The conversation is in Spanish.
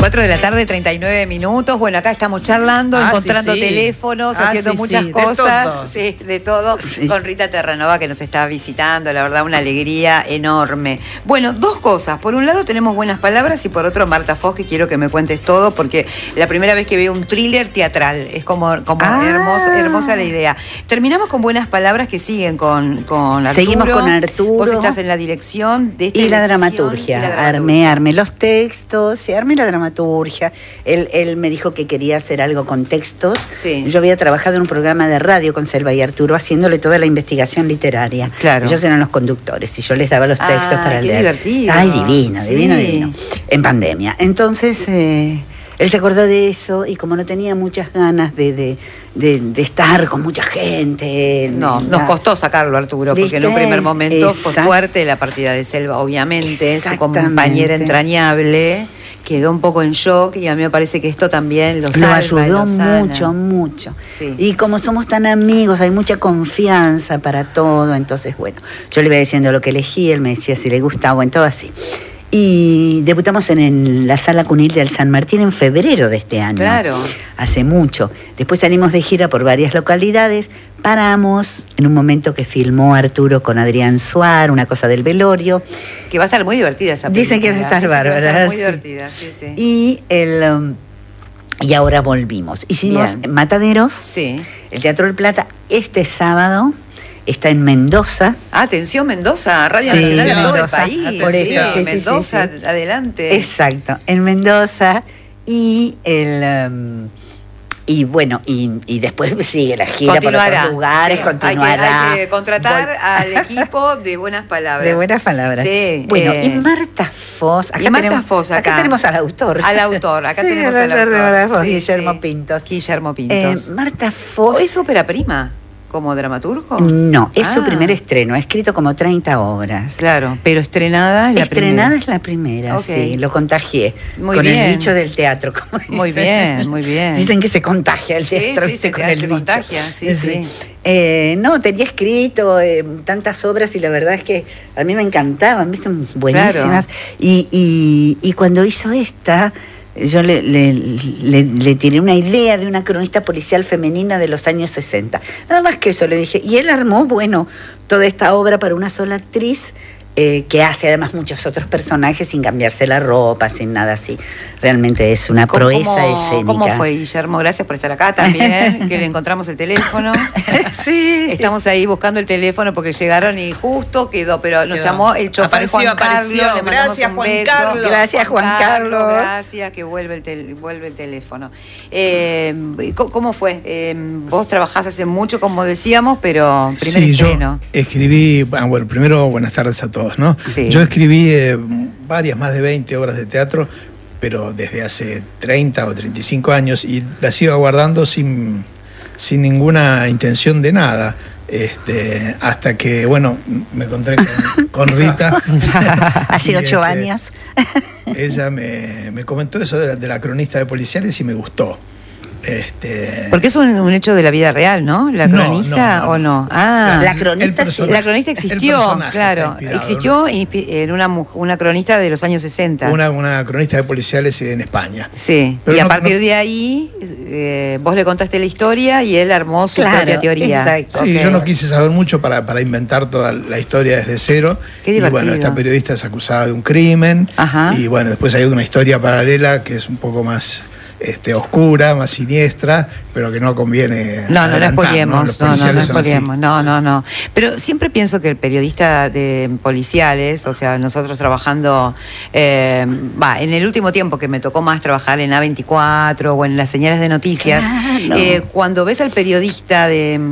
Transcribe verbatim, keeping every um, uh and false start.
cuatro de la tarde, treinta y nueve minutos. Bueno, acá estamos charlando, ah, encontrando sí, sí. teléfonos, ah, haciendo sí, muchas sí. cosas. De todo. Sí, de todo. Sí. Con Rita Terranova, que nos está visitando. La verdad, una alegría enorme. Bueno, dos cosas. Por un lado tenemos buenas palabras y por otro Marta Foz, que quiero que me cuentes todo, porque la primera vez que veo un thriller teatral. Es como, como ah. hermosa, hermosa la idea. Terminamos con buenas palabras que siguen con, con Arturo. Seguimos con Arturo. Vos estás en la dirección de esta y la elección, dramaturgia. y la dramaturgia. Armé, armé los textos, y armé la dramaturgia. Él, él me dijo que quería hacer algo con textos. Sí. Yo había trabajado en un programa de radio con Selva y Arturo, haciéndole toda la investigación literaria. Claro. Ellos eran los conductores y yo les daba los textos ah, para qué leer. divertido. Ay, divino, sí. divino, divino. En pandemia. Entonces, eh, él se acordó de eso y como no tenía muchas ganas de, de, de, de estar con mucha gente. No, nos costó sacarlo, Arturo, porque en un primer momento fue fuerte la partida de Selva, obviamente, su compañera entrañable. Quedó un poco en shock y a mí me parece que esto también lo salva, lo ayudó lo sana. mucho, mucho. Sí. Y como somos tan amigos, hay mucha confianza para todo. Entonces, bueno, yo le iba diciendo lo que elegí, él me decía si le gustaba, en todo así. Y debutamos en, en la Sala Cunil del San Martín en febrero de este año. Claro. Hace mucho. Después salimos de gira por varias localidades. Paramos en un momento que filmó Arturo con Adrián Suar, una cosa del velorio. Que va a estar muy divertida esa película. Dicen que va a estar bárbara. Va a estar muy sí. divertida, sí, sí. Y el... Um, y ahora volvimos. Hicimos Bien. Mataderos, Sí. el Teatro del Plata, este sábado. Está en Mendoza. Ah, atención, Mendoza, Radio Sí, Nacional a todo el Mendoza. país. Por eso, sí, sí, sí, Mendoza, sí, sí. adelante. Exacto, en Mendoza. Y el... Um, y bueno, y, y después sigue la gira Continuará. por otros lugares, Sí. continuará. Hay que, hay que contratar Vol al equipo de buenas palabras. De buenas palabras. Sí. Bueno, eh, y Marta Foz. Acá y Marta tenemos, Foz acá. acá tenemos al autor. Al autor, acá sí, tenemos al al autor. de Marta Foz, Sí, Guillermo sí. Pintos. Guillermo Pintos. Eh, Marta Foz. ¿Es ópera prima como dramaturgo? No, es ah. su primer estreno. Ha escrito como treinta obras. Claro, pero estrenada es la Estrenada primera. es la primera, Okay. sí. Lo contagié. Muy con bien. el bicho del teatro, como dicen. Muy bien, muy bien. Dicen que se contagia el teatro, sí, sí, ¿viste? se, con se el bicho. contagia, sí, sí. sí. Eh, no, tenía escrito eh, tantas obras y la verdad es que a mí me encantaban, ¿viste? Buenísimas. Claro. Y, y, y cuando hizo esta... Yo le, le, le, le tiré una idea de una cronista policial femenina de los años sesenta. Nada más que eso le dije. Y él armó, bueno, toda esta obra para una sola actriz, eh, que hace además muchos otros personajes sin cambiarse la ropa, sin nada así. Realmente es una proeza ¿Cómo, escénica. ¿Cómo fue, Guillermo? Gracias por estar acá también, que le encontramos el teléfono. Sí. Estamos ahí buscando el teléfono porque llegaron y justo quedó, pero nos quedó. llamó el chofer apareció, Juan Carlos. apareció. Le Gracias, un Juan beso. Carlos. Gracias, Juan, Juan Carlos. Carlos. Gracias, que vuelve el, tel vuelve el teléfono. Eh, ¿Cómo fue? Eh, vos trabajás hace mucho, como decíamos, pero primer sí, estreno. Yo escribí, bueno, primero buenas tardes a todos, ¿no? Sí. Yo escribí eh, varias, más de veinte obras de teatro, pero desde hace treinta o treinta y cinco años, y las iba guardando sin, sin ninguna intención de nada. Este, hasta que, bueno, me encontré con, con Rita. Hace ocho este, años. Ella me, me comentó eso de la, de la cronista de policiales y me gustó. Este... Porque es un, un hecho de la vida real, ¿no? ¿La cronista no, no, no. o no? Ah, la cronista, la cronista existió, claro. Existió ¿no? en una, una cronista de los años sesenta. Una, una cronista de policiales en España. Sí, pero y no, a partir no... de ahí eh, vos le contaste la historia y él armó su claro, propia teoría. Exacto. Sí, okay. Yo no quise saber mucho para, para inventar toda la historia desde cero. Qué divertido. Y bueno, esta periodista es acusada de un crimen. Ajá. Y bueno, después hay una historia paralela que es un poco más... Este, oscura, más siniestra, pero que no conviene. No, no, no spoilemos, ¿no? no, no, no spoilemos, no, no, no. Pero siempre pienso que el periodista de policiales, o sea, nosotros trabajando, eh, va, en el último tiempo que me tocó más trabajar en A veinticuatro o en las señales de noticias, claro. eh, cuando ves al periodista de